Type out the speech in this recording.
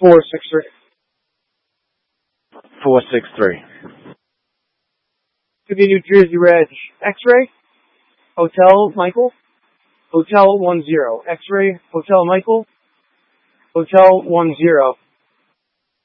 463. 463. To the New Jersey Reg X-Ray, Hotel Michael, Hotel 10, X-Ray, Hotel Michael, Hotel 10.